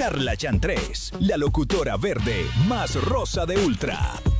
Carla Chantrés, la locutora verde más rosa de Ultra.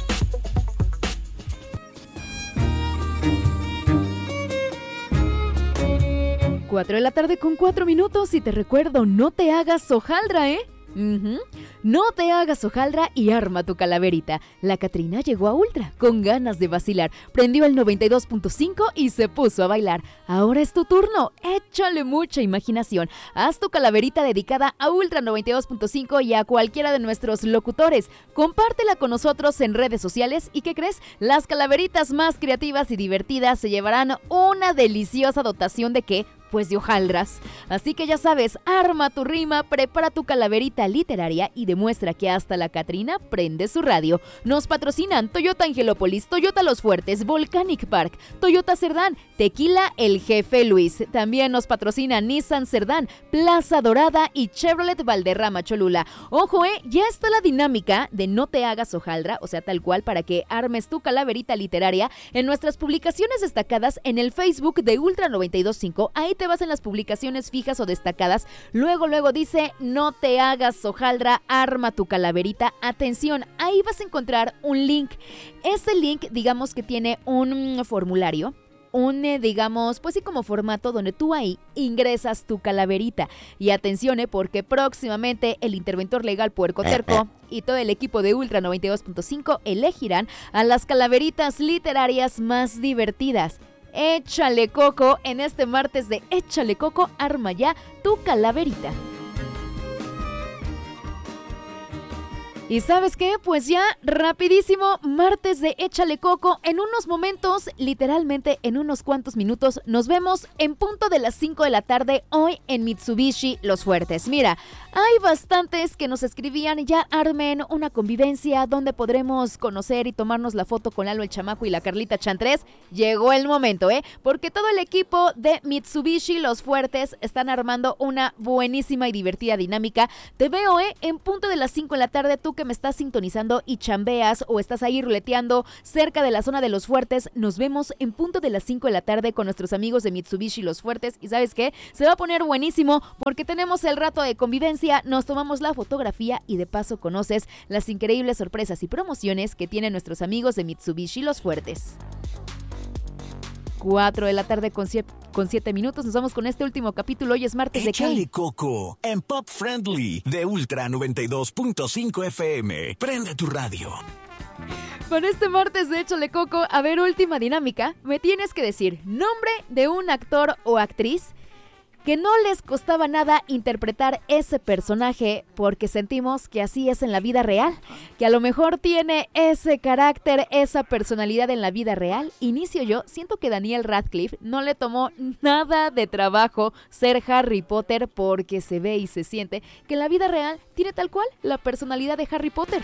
4 de la tarde con 4 minutos y te recuerdo, no te hagas hojaldra, ¿eh? No te hagas hojaldra y arma tu calaverita. La Catrina llegó a Ultra con ganas de vacilar, prendió el 92.5 y se puso a bailar. Ahora es tu turno, échale mucha imaginación. Haz tu calaverita dedicada a Ultra 92.5 y a cualquiera de nuestros locutores. Compártela con nosotros en redes sociales y ¿qué crees? Las calaveritas más creativas y divertidas se llevarán una deliciosa dotación de ¿qué? Pues de hojaldras. Así que ya sabes, arma tu rima, prepara tu calaverita literaria y demuestra que hasta la Catrina prende su radio. Nos patrocinan Toyota Angelópolis, Toyota Los Fuertes, Volcanic Park, Toyota Cerdán, Tequila El Jefe Luis. También nos patrocinan Nissan Cerdán, Plaza Dorada y Chevrolet Valderrama Cholula. Ojo, ya está la dinámica de no te hagas hojaldra, o sea, tal cual, para que armes tu calaverita literaria en nuestras publicaciones destacadas en el Facebook de Ultra 92.5. Ahí te vas en las publicaciones fijas o destacadas. Luego dice, no te hagas hojaldra, arma tu calaverita. Atención, ahí vas a encontrar un link. Ese link, digamos que tiene un formulario, digamos, pues sí, como formato donde tú ahí ingresas tu calaverita. Y atención, porque próximamente el interventor legal Puerco Terco y todo el equipo de Ultra 92.5 elegirán a las calaveritas literarias más divertidas. Échale coco, en este martes de Échale Coco, arma ya tu calaverita. ¿Y sabes qué? Pues ya, rapidísimo, martes de Échale Coco. En unos momentos, literalmente en unos cuantos minutos, nos vemos en punto de las 5 de la tarde hoy en Mitsubishi Los Fuertes. Mira, hay bastantes que nos escribían, ya armen una convivencia donde podremos conocer y tomarnos la foto con Lalo el Chamaco y la Carlita Chantrés. Llegó el momento, porque todo el equipo de Mitsubishi Los Fuertes están armando una buenísima y divertida dinámica. Te veo, en punto de las 5 de la tarde, tú que me estás sintonizando y chambeas o estás ahí ruleteando cerca de la zona de Los Fuertes, nos vemos en punto de las 5 de la tarde con nuestros amigos de Mitsubishi Los Fuertes. Y ¿sabes qué? Se va a poner buenísimo porque tenemos el rato de convivencia, nos tomamos la fotografía y de paso conoces las increíbles sorpresas y promociones que tienen nuestros amigos de Mitsubishi Los Fuertes. 4 de la tarde con 7 minutos. Nos vamos con este último capítulo. Hoy es martes de Échale Coco en Pop Friendly de Ultra 92.5 FM. Prende tu radio. Para este martes de Échale Coco, a ver, última dinámica. Me tienes que decir nombre de un actor o actriz que no les costaba nada interpretar ese personaje porque sentimos que así es en la vida real, que a lo mejor tiene ese carácter, esa personalidad en la vida real. Inicio yo, siento que Daniel Radcliffe no le tomó nada de trabajo ser Harry Potter porque se ve y se siente que en la vida real tiene tal cual la personalidad de Harry Potter.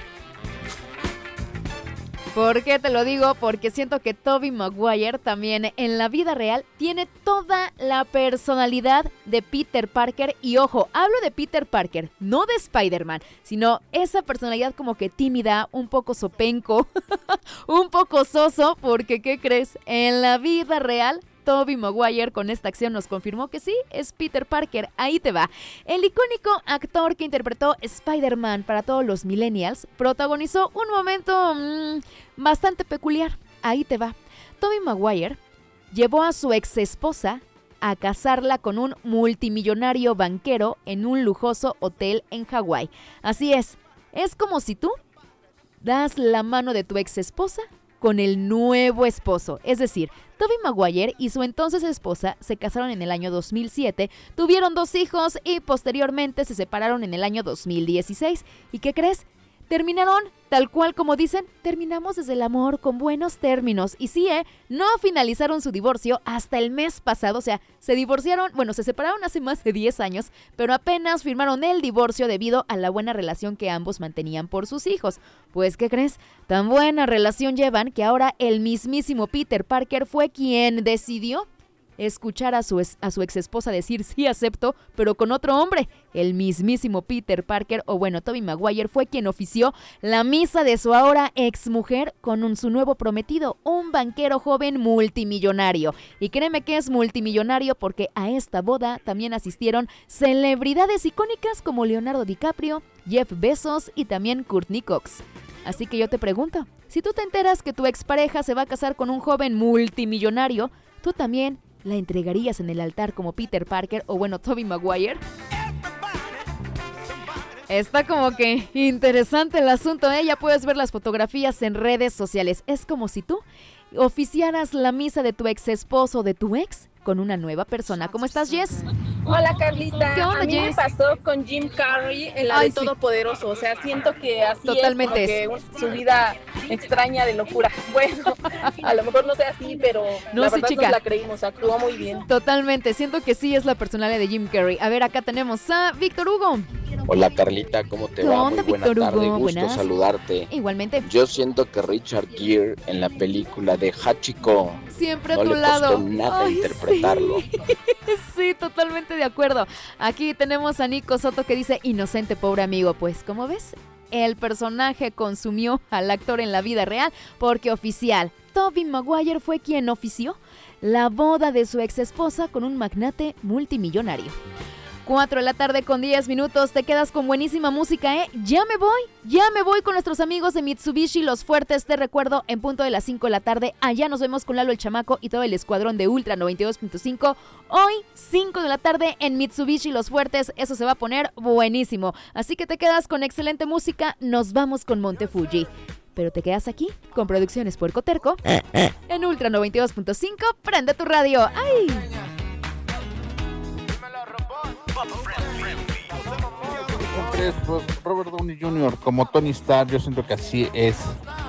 ¿Por qué te lo digo? Porque siento que Tobey Maguire también en la vida real tiene toda la personalidad de Peter Parker. Y ojo, hablo de Peter Parker, no de Spider-Man, sino esa personalidad como que tímida, un poco sopenco, un poco soso, porque ¿qué crees? En la vida real Tobey Maguire con esta acción nos confirmó que sí, es Peter Parker. Ahí te va. El icónico actor que interpretó Spider-Man para todos los millennials protagonizó un momento bastante peculiar. Ahí te va. Tobey Maguire llevó a su ex esposa a casarla con un multimillonario banquero en un lujoso hotel en Hawái. Así es como si tú das la mano de tu ex esposa con el nuevo esposo. Es decir, Tobey Maguire y su entonces esposa se casaron en el año 2007, tuvieron 2 hijos y posteriormente se separaron en el año 2016. ¿Y qué crees? Terminaron tal cual como dicen, terminamos desde el amor con buenos términos. Y sí, no finalizaron su divorcio hasta el mes pasado, o sea, se separaron hace más de 10 años, pero apenas firmaron el divorcio debido a la buena relación que ambos mantenían por sus hijos. Pues, ¿qué crees? Tan buena relación llevan que ahora el mismísimo Peter Parker fue quien decidió escuchar a su ex esposa decir sí acepto, pero con otro hombre. El mismísimo Peter Parker, o bueno, Tobey Maguire, fue quien ofició la misa de su ahora exmujer con su nuevo prometido, un banquero joven multimillonario. Y créeme que es multimillonario porque a esta boda también asistieron celebridades icónicas como Leonardo DiCaprio, Jeff Bezos y también Courtney Cox. Así que yo te pregunto, si tú te enteras que tu expareja se va a casar con un joven multimillonario, ¿tú también la entregarías en el altar como Peter Parker o bueno, Tobey Maguire? Está como que interesante el asunto, ¿eh? Ya puedes ver las fotografías en redes sociales. Es como si tú oficiaras la misa de tu ex esposo o de tu ex con una nueva persona. ¿Cómo estás, Jess? Hola, Carlita. ¿Qué onda, a mí Jess? me pasó con Jim Carrey en la Ay, de sí. Todopoderoso. O sea, siento que así Totalmente es como que su vida extraña de locura. Bueno, a lo mejor no sea así, pero No, la sí, verdad chica. nos la creímos. Actuó muy bien. Totalmente, siento que sí es la personalidad de Jim Carrey. A ver, acá tenemos a Víctor Hugo. Hola Carlita, ¿cómo te ¿Qué va? onda, Muy buena Víctor tarde, Hugo? gusto Buenas. saludarte. Igualmente, Yo siento que Richard Gere en la película de Hachiko siempre a no tu le lado. costó nada Ay, interpretarlo. Sí. Sí, totalmente de acuerdo. Aquí tenemos a Nico Soto que dice, inocente, pobre amigo. Pues, ¿cómo ves? El personaje consumió al actor en la vida real porque oficial, Tobey Maguire fue quien ofició la boda de su ex esposa con un magnate multimillonario. 4 de la tarde con 10 minutos, te quedas con buenísima música, ¿eh? Ya me voy con nuestros amigos de Mitsubishi Los Fuertes, te recuerdo, en punto de las 5 de la tarde, allá nos vemos con Lalo el Chamaco y todo el escuadrón de Ultra 92.5, hoy 5 de la tarde en Mitsubishi Los Fuertes, eso se va a poner buenísimo, así que te quedas con excelente música, nos vamos con Monte Fuji. Pero te quedas aquí con Producciones Puerco Terco en Ultra 92.5, prende tu radio, ¡ay! Robert Downey Jr. como Tony Stark, yo siento que así es